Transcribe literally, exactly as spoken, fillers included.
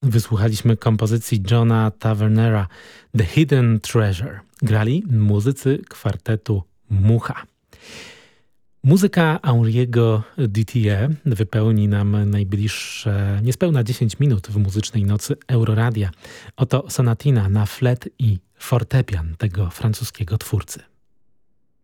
Wysłuchaliśmy kompozycji Johna Tavernera The Hidden Treasure. Grali muzycy kwartetu Mucha. Muzyka Henri'ego Dutilleux wypełni nam najbliższe niespełna dziesięć minut w muzycznej nocy Euroradia. Oto sonatina na flet i fortepian tego francuskiego twórcy.